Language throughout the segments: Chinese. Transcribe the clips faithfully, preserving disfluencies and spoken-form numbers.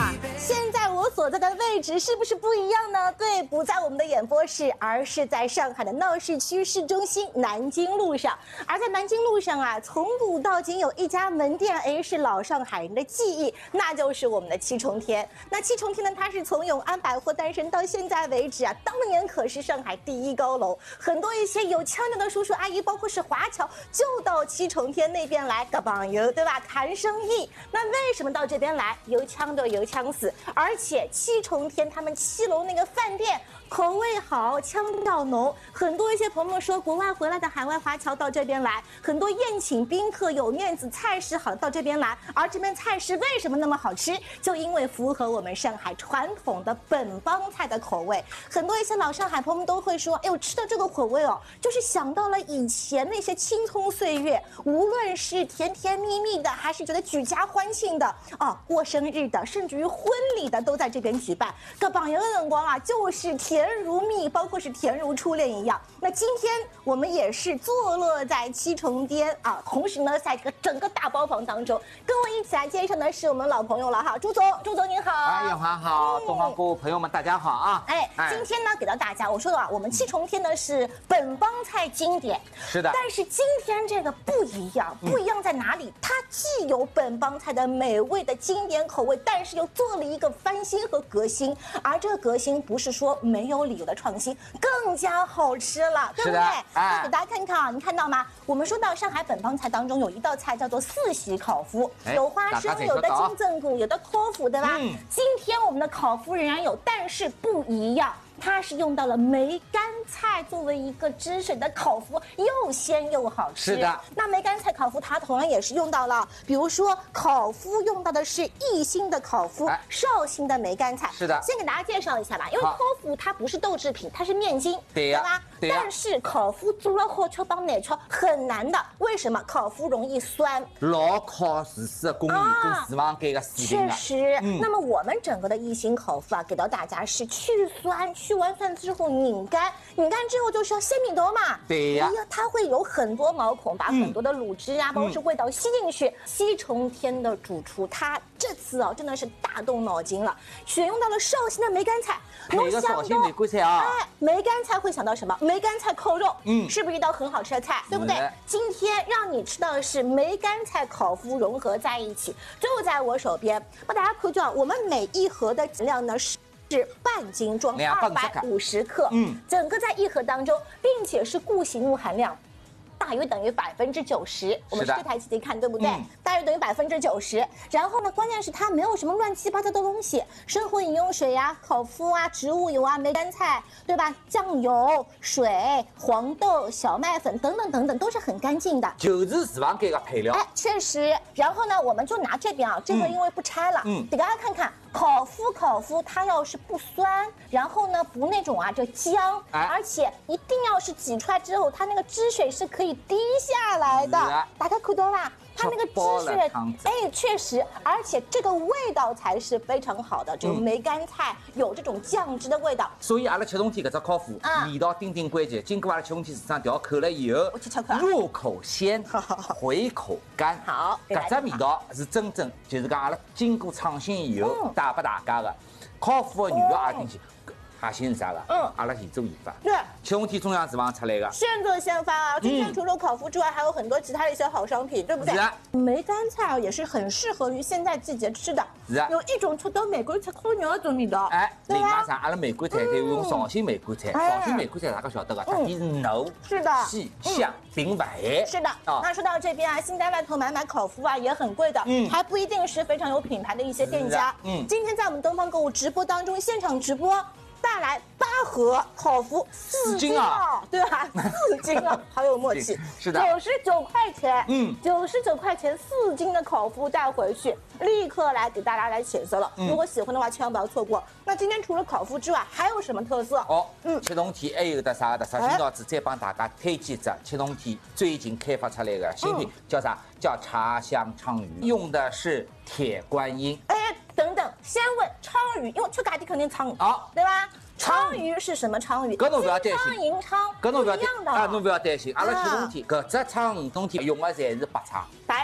啊，现在我所在的位置是不是不一样呢？对，不在我们的演播室，而是在上海的闹市区市中心南京路上。而在南京路上啊，从古到今有一家门店，哎，是老上海人的记忆，那就是我们的七重天。那七重天呢，它是从永安百货诞生到现在为止啊，当年可是上海第一高楼，很多一些有腔调的叔叔阿姨，包括是华侨，就到七重天那边来搞朋友，对吧？谈生意。那为什么到这边来？有腔的有腔死，而且七重天他们七楼那个饭店口味好，腔调浓，很多一些朋友说国外回来的海外华侨到这边来，很多宴请宾客有面子，菜式好到这边来。而这边菜式为什么那么好吃？就因为符合我们上海传统的本帮菜的口味。很多一些老上海朋友们都会说，哎呦，吃的这个口味哦，就是想到了以前那些青葱岁月，无论是甜甜蜜蜜的，还是觉得举家欢庆的哦，过生日的，甚至于婚礼的都在这边举办。个榜样的眼光啊，就是甜如蜜，包括是甜如初恋一样。那今天我们也是坐落在七重天啊，同时呢，在这个整个大包房当中，跟我一起来介绍的是我们老朋友了哈，朱总，朱总您好。 哎，永华好，东方购物朋友们大家好啊。 哎，今天呢给到大家，我说的啊，我们七重天呢是本帮菜经典， 是的。 但是今天这个不一样，不一样在哪里？它既有本帮菜的美味的经典口味，但是又做了一个翻新和革新，而这个革新不是说没有理由的创新，更加好吃了，对不对？那给大家看看啊，你看到吗？我们说到上海本帮菜当中有一道菜叫做四喜烤麸，有花生，有的金针菇，有的托麸，对吧？嗯、今天我们的烤麸仍然有，但是不一样。它是用到了梅干菜作为一个汁水的烤麸，又鲜又好吃。 是的， 那梅干菜烤麸它同样也是用到了，比如说烤麸用到的是一星的烤麸，哎、绍兴的梅干菜。 是的， 先给大家介绍一下吧，因为托麸它不是豆制品，它是面筋， 对呀， 对吧？ 对呀。 但是烤麸做了好吃帮难吃很难的，为什么？烤麸容易酸， 老考试试工艺跟厨房间的水平。 确实，嗯、那么我们整个的一星烤麸啊，给到大家是去酸，去完酸之后。拧干，拧干之后就是要鲜米豆嘛。 对呀， 它会有很多毛孔，把很多的卤汁啊，包括是味道吸进去。七重天的主厨他这次啊，真的是大动脑筋了，选用到了绍兴的梅干菜。 配个绍兴梅干菜啊， 哎，梅干菜会想到什么？梅干菜扣肉，嗯，是不是一道很好吃的菜？对不对？今天让你吃到的是梅干菜烤麸融合在一起，就在我手边。帮大家看到，我们每一盒的质量呢是。是半斤装，二百五十克，嗯，整个在一盒当中，并且是固形物含量。大约等于百分之九十，我们是这台机器看对不对？嗯、大约等于百分之九十。然后呢，关键是它没有什么乱七八糟的东西，生活饮用水呀、啊、烤麸啊、植物油啊、梅干菜，对吧？酱油、水、黄豆、小麦粉等等等等，都是很干净的， 就是厨房间的配料。 哎，确实。然后呢，我们就拿这边啊，这个因为不拆了，嗯，给大家看看。烤麸，烤麸，它要是不酸，然后呢不那种啊这浆，哎、而且一定要是挤出来之后，它那个汁水是可以滴下来的。啊、大家看到吧？它那个汁水，哎，确实，而且这个味道才是非常好的，就是梅干菜有这种酱汁的味道。 所以阿拉七重天搿只烤麸，嗯、味道顶顶关键。经过阿拉七重天市场调口了以后， 我去吃口， 入口鲜，回口干。 好， 搿只味道是真正就是讲阿拉经过创新以后。嗯带给大家的烤麸的原料也进去，核心是啥个？嗯，阿拉现做研发。 对， 七重天中央厨房出来的， 现做现发啊！今天除了烤麸之外，还有很多其他的一些好商品，对不对？ 是啊。 梅干菜啊，也是很适合于现在季节吃的。 是啊。 有一种吃到梅干菜烤肉那种味道。 哎，另外啥？阿拉梅干菜可以用绍兴梅干菜，绍兴梅干菜大家晓得个，它底是糯， 是的， 细香并不黑。 是的。那说到这边啊，现在外头买买烤麸啊也很贵的，嗯，还不一定是非常有品牌的一些店家。嗯，今天在我们东方购物直播当中，现场直播。带来八盒烤麸，四斤啊，对吧？四斤啊，好有默契。 是的， 九十九块钱，嗯，九十九块钱四斤的烤麸带回去，立刻来给大家来选择了。嗯、如果喜欢的话，千万不要错过。那今天除了烤麸之外，还有什么特色？ 哦，嗯，七重天还有的啥的？啥？今朝子再帮大家推荐只七重天最近开发出来的新品，嗯、叫啥？叫茶香鲳鱼，用的是铁观音。 哎。等等，先问鲳鱼，因为吃咖喱肯定鲳鱼，好，对吧？鲳鱼是什么鲳鱼？ 搿侬不要担心， 金鲳银鲳， 搿侬不要一样的啊，侬不要担心，阿拉七重天搿只鲳五重天用的侪是白鲳， 白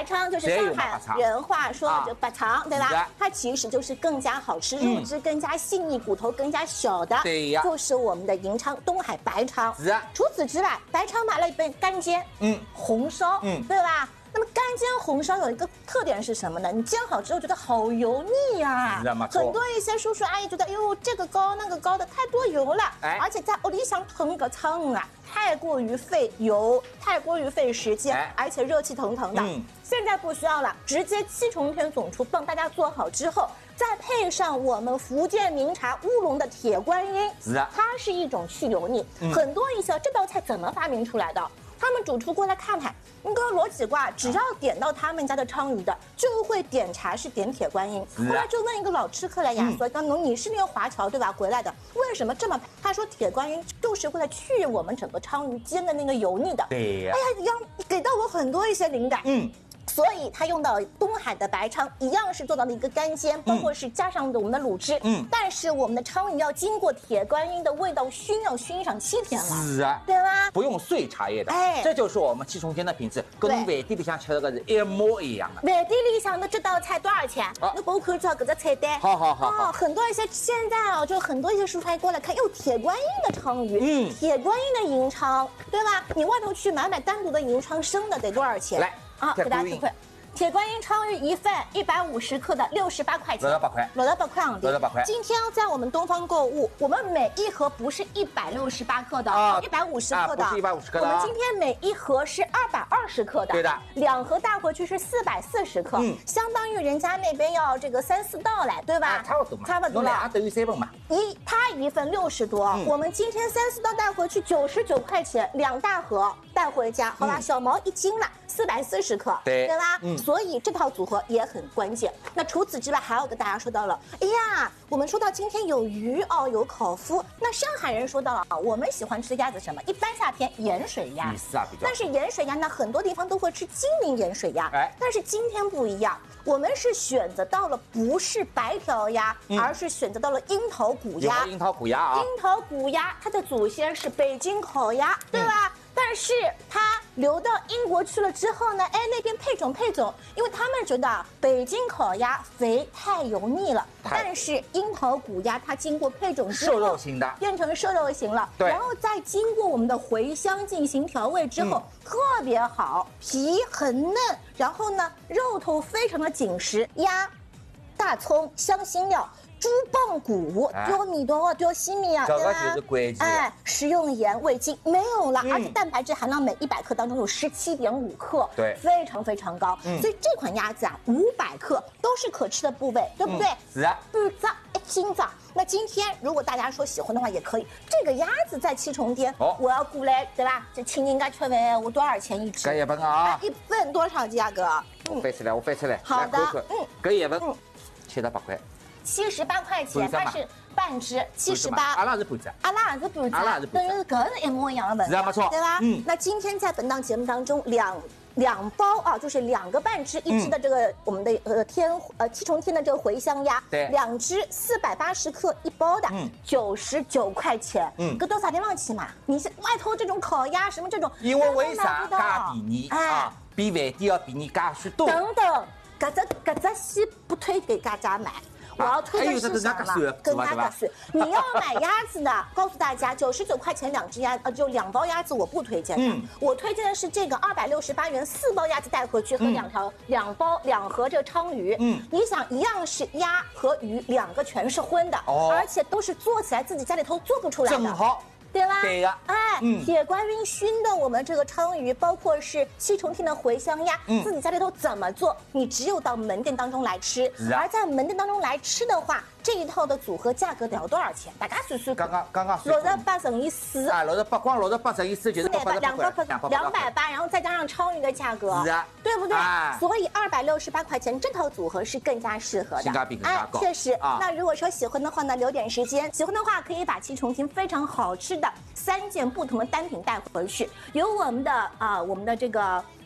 白鲳就是上海人话说的这白鲳，对吧？它其实就是更加好吃，肉质更加细腻，骨头更加小的， 对呀， 就是我们的银鲳东海白鲳。 是啊。 除此之外，白鲳买了一杯干煎，嗯，红烧，嗯，对吧？那么干煎红烧有一个特点是什么呢？你煎好之后觉得好油腻呀、啊，很多一些叔叔阿姨觉得，哎呦这个高那个高的太多油了，哎、而且在屋里想囤个汤啊，太过于费油，太过于费时间，哎、而且热气腾腾的。嗯、现在不需要了，直接七重天总厨帮大家做好之后，再配上我们福建名茶乌龙的铁观音，是啊，它是一种去油腻。嗯、很多一些这道菜怎么发明出来的？他们主厨过来看看，那个罗几挂，只要点到他们家的鲳鱼的，就会点茶是点铁观音。后来就问一个老吃客来呀，说刚侬你是那个华侨对吧？回来的，为什么这么？他说铁观音就是为了去我们整个鲳鱼煎的那个油腻的。对呀。哎呀，要给到我很多一些灵感。嗯。所以它用到东海的白鲳，一样是做到了一个干煎，包括是加上的我们的卤汁。嗯，但是我们的鲳鱼要经过铁观音的味道熏，要熏上七天了。是啊，对吧？不用碎茶叶的，哎，这就是我们七重天的品质，跟饭店里向吃那个是一模一样的。饭店里向的这道菜多少钱？啊，你给我看照这个菜单。好好好。哦，很多一些现在啊，就很多一些叔叔阿姨过来看，哟，铁观音的鲳鱼，嗯，铁观音的银鲳，对吧？你外头去买买单独的银鲳生的得多少钱？来。啊，给大家体会，铁观音鲳鱼一份一百五十克的六十八块钱，六十八块，六十八块昂币，六十八块。今天在我们东方购物，我们每一盒不是一百六十八克的，啊，一百五十克的，不是一百五十克的。我们今天每一盒是二百二十克的，对的。两盒带回去是四百四十克，嗯，相当于人家那边要这个三四道来，对吧？差不多嘛，差不多。两等于三份嘛。一他一份六十多，我们今天三四道带回去九十九块钱，两大盒带回家，好吧？小毛一斤了。四百四十克，对对吧？嗯，所以这套组合也很关键。那除此之外，还要跟大家说到了，哎呀，我们说到今天有鱼哦，有烤麸。那上海人说到了啊，我们喜欢吃鸭子什么？一般夏天盐水鸭，是啊，比较。但是盐水鸭呢，很多地方都会吃金陵盐水鸭，哎，但是今天不一样，我们是选择到了不是白条鸭，嗯、而是选择到了樱桃骨鸭。樱桃骨鸭啊，樱桃骨鸭，它的祖先是北京烤鸭，对吧？嗯，但是它流到英国去了之后呢，哎，那边配种配种，因为他们觉得北京烤鸭肥太油腻了，但是樱桃骨鸭它经过配种之后，瘦肉型的变成瘦肉型了，对，然后再经过我们的茴香进行调味之后，嗯、特别好，皮很嫩，然后呢，肉头非常的紧实，鸭、大葱、香辛料。猪棒骨丢米多啊，丢西米啊，这个就是关键。哎，食用盐、味精没有了，嗯、而且蛋白质含量每一百克当中有十七点五克，对，非常非常高。嗯、所以这款鸭子啊，五百克都是可吃的部位，对不对？是啊。半只一斤子。那今天如果大家说喜欢的话，也可以。这个鸭子在七重天，哦，我要过来，对吧？这请人家吃饭，我多少钱一只？这一份啊，一份多少价格？我翻出来，我翻出来。好的，嗯，这一份，嗯，七十八块。七十八块钱，它是半只，七十八。阿拉是半只，阿拉是半只，阿拉是半只，等于搿是一模一样的问题，是没错，对吧？嗯。那今天在本档节目当中，两两包啊，就是两个半只，一只的这个我们的呃天呃七重天的这个茴香鸭，对，两只四百八十克一包的，嗯，九十九块钱，嗯，搿到啥地方去嘛？你是外头这种烤鸭什么这种，因为为啥价便宜啊？比饭店要便宜价许多。等等，搿只搿只戏不推给大家买。我要推的是什么？跟大家说，你要买鸭子的，告诉大家，九十九块钱两只鸭，呃，就两包鸭子，我不推荐的。嗯，我推荐的是这个二百六十八元四包鸭子带回去和两条两包两盒这个鲳鱼。嗯，你想一样是鸭和鱼，两个全是荤的，哦，而且都是做起来自己家里头做不出来的。正好。对吧？对呀，哎，嗯，铁观音熏的我们这个鲳鱼，包括是七重天的茴香鸭，嗯，自己家里头怎么做？你只有到门店当中来吃。而在门店当中来吃的话，这一套的组合价格得要多少钱？大家算算。刚刚刚刚六十八乘以四。啊，六十八光六十八乘以四就是八百两百两百八，然后再加上鲳鱼的价格，是啊，对不对？所以二百六十八块钱这套组合是更加适合的，性价比更加高。确实。那如果说喜欢的话呢，留点时间，喜欢的话可以把七重天非常好吃的三件不同的单品带回去，有我们的啊、呃，我们的这个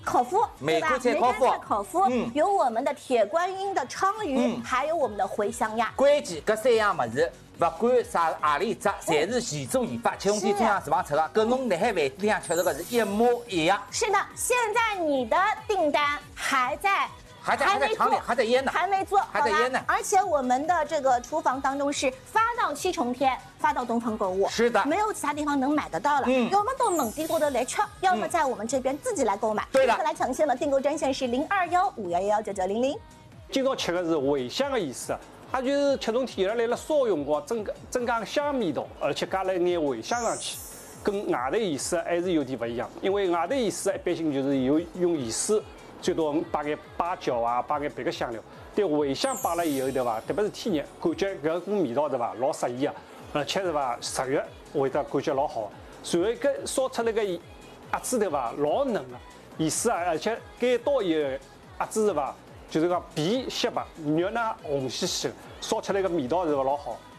烤麸， 梅干菜对吧？ 烤麸烤麸， 嗯有我们的铁观音的鲳鱼， 嗯还有我们的茴香鸭。 关键搿三样物事，勿管啥何里只，侪是前做研发，七龙天中央厨房出的，跟侬辣海饭店里向吃到的是一模一样。 是的，现在你的订单还在。 还在还在厂里，还在腌呢， 还没做， 还在腌呢。 而且我们的这个厨房当中是发到七重天，发到东方购物， 是的， 没有其他地方能买得到了。 嗯， 要么到门店过头来吃，要么在我们这边自己来购买。 对的， 来抢线的订购专线是零二幺五幺幺九九零零。 今朝吃的是茴香的意思，它就是吃东天来了烧用光增增加香味道，而且加了一眼茴香上去，跟外头意思还是有点不一样。因为外头意思一般性就是有用意思。最多摆眼八角啊，摆眼别个香料。对茴香摆了以后，对伐？特别是天热，感觉搿股味道对伐？老适宜啊，而且对伐？食欲会得感觉老好。随后搿烧出来个鸭子对伐？老嫩啊，意思啊，而且改刀以后鸭子对伐？就是讲皮细白，肉呢红兮兮的，烧出来个味道是老好。